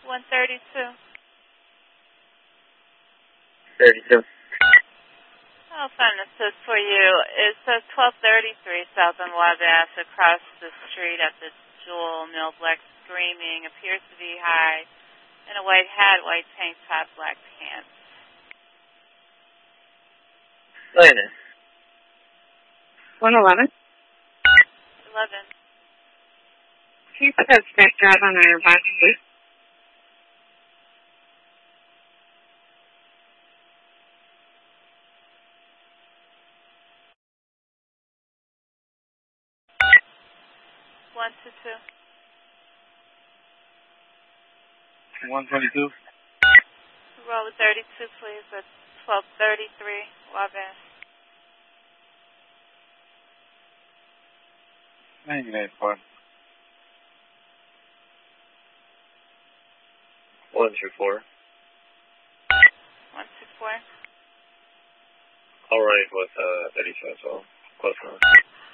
132. 32. I'll find an assist for you. It says 1233 South on Wabash across the street at the Jewel Mill. Black screaming, appears to be high, in a white hat, white tank top, black pants. Lioness. 111. 11. Can you put that spec drive on our box, please? One to two. 122. Roll with 32, please. That's 1233 Wabash. 984. 124. 124. All right with 32 as well. Close enough.